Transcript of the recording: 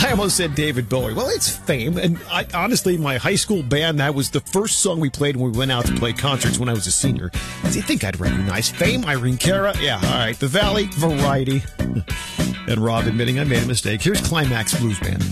I almost said David Bowie. Well, it's Fame. And honestly, my high school band, that was the first song we played when we went out to play concerts when I was a senior. Do you think I'd recognize Fame? Irene Cara? Yeah, all right. The Valley, Variety. And Rob admitting I made a mistake. Here's Climax Blues Band.